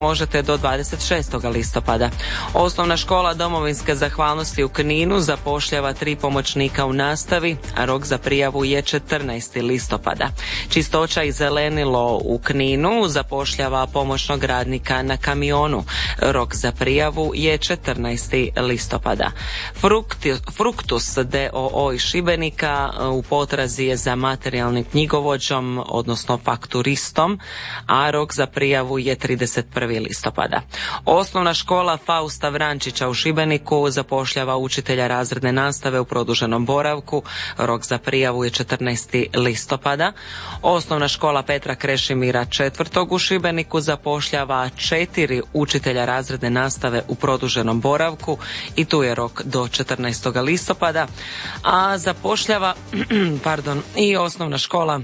možete do 26. listopada. Osnovna škola Domovinske zahvalnosti u Kninu zapošljava 3 pomoćnika u nastavi, a rok za prijavu je 14. listopada. Čistoća i zelenilo u Kninu zapošljava pomoćnog radnika na kamionu. Rok za prijavu je 14. listopada. Fruktus d.o.o. iz Šibenika u potrazi je za materijalnim knjigovođom, odnosno fakturistom, a rok za prijavu je 31. listopada. Osnovna škola Fausta Vrančića u Šibeniku zapošljava učitelja razredne nastave u produženom boravku. Rok za prijavu je 14. listopada. Osnovna škola Petra Krešimira IV. U Šibeniku zapošljava 4 učitelja razredne nastave u produženom boravku i tu je rok do 14. listopada. A zapošljava i osnovna škola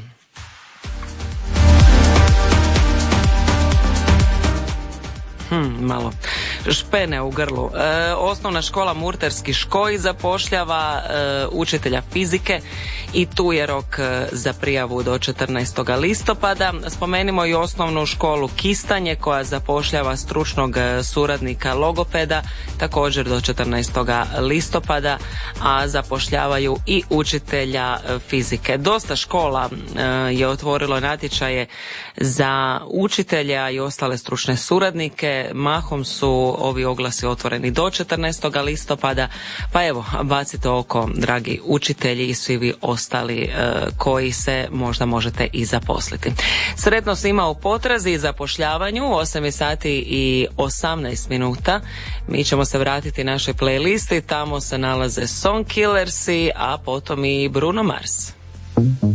malo špene u grlu. Osnovna škola Murterski Škoj zapošljava učitelja fizike i tu je rok za prijavu do 14. listopada. Spomenimo i osnovnu školu Kistanje koja zapošljava stručnog suradnika logopeda također do 14. listopada, a zapošljavaju i učitelja fizike. Dosta škola je otvorilo natječaje za učitelja i ostale stručne suradnike. Mahom su ovi oglasi otvoreni do 14. listopada, pa evo, bacite oko, dragi učitelji i svi vi ostali koji se možda možete i zaposliti. Sretno svima u potrazi i zapošljavanju. 8 sati i 18 minuta. Mi ćemo se vratiti našoj playlisti, tamo se nalaze Song Killersi, a potom i Bruno Mars.